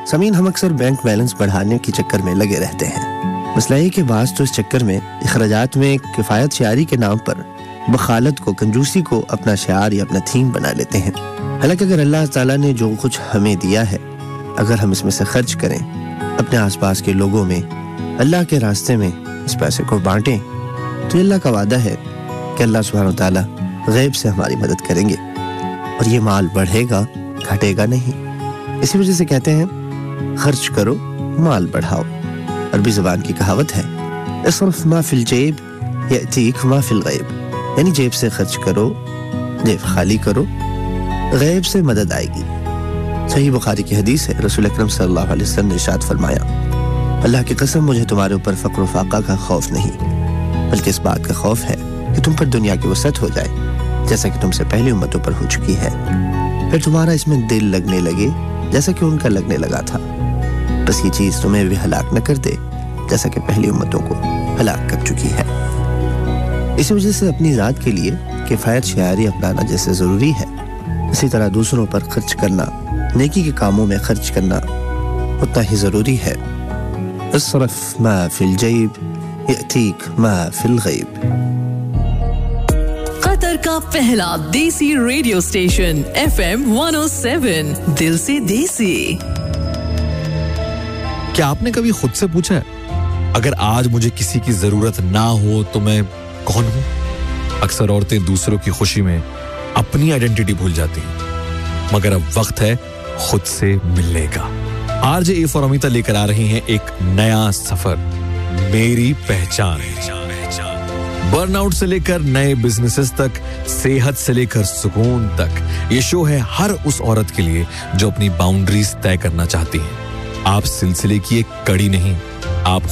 سامعین، ہم اکثر بینک بیلنس بڑھانے کے چکر میں لگے رہتے ہیں. مسئلہ یہ کہ بعض تو اس چکر میں اخراجات میں کفایت شعاری کے نام پر بخالت کو، کنجوسی کو اپنا شعار یا اپنا تھیم بنا لیتے ہیں. حالانکہ اگر اللہ تعالیٰ نے جو کچھ ہمیں دیا ہے، اگر ہم اس میں سے خرچ کریں، اپنے آس پاس کے لوگوں میں، اللہ کے راستے میں اس پیسے کو بانٹیں، تو اللہ کا وعدہ ہے کہ اللہ سبحانہ وتعالیٰ غیب سے ہماری مدد کریں گے اور یہ مال بڑھے گا، گھٹے گا نہیں. اسی وجہ سے کہتے ہیں خرچ کرو، مال بڑھاؤ. عربی زبان کی کہاوت ہے اصرف ما فی الجیب یأتیک ما فی الغیب، یعنی جیب سے خرچ کرو، جیب خالی کرو، غیب سے مدد آئے گی. صحیح بخاری کی حدیث ہے، رسول اکرم صلی اللہ علیہ وسلم نے ارشاد فرمایا، اللہ کی قسم مجھے تمہارے اوپر فقر و فاقہ کا خوف نہیں، بلکہ اس بات کا خوف ہے کہ تم پر دنیا کی وسعت ہو جائے جیسا کہ تم سے پہلی امتوں پر ہو چکی ہے، پھر تمہارا اس میں دل لگنے لگے جیسا کہ ان کا لگنے لگا تھا، بس یہ چیز تمہیں بھی ہلاک نہ کر دے جیسا کہ پہلی امتوں کو ہلاک کر چکی ہے. اسی وجہ سے اپنی ذات کے لیے کفایت شعاری اپنانا جیسے ضروری ہے، اسی طرح دوسروں پر خرچ کرنا، نیکی کے کاموں میں خرچ کرنا اتنا ہی ضروری ہے. اصرف ما فی الجیب یأتیک ما فی الغیب. قطر کا پہلا دیسی ریڈیو اسٹیشن FM 107 دل سے دیسی. کیا آپ نے کبھی خود سے پوچھا ہے اگر آج مجھے کسی کی ضرورت نہ ہو تو میں کون ہوں؟ اکثر عورتیں دوسروں کی خوشی میں اپنی آئیڈینٹی بھول جاتی ہیں، مگر اب وقت ہے خود سے ملنے کا. RJ A for Amita لے کر آ رہی ہیں ایک نیا سفر، میری پہچان. برن آؤٹ سے لے کر نئے بزنسز تک، صحت سے لے کر سکون تک، یہ شو ہے ہر اس عورت کے لیے جو اپنی باؤنڈریز طے کرنا چاہتی ہیں. آپ سلسلے کی ایک کڑی نہیں، آپ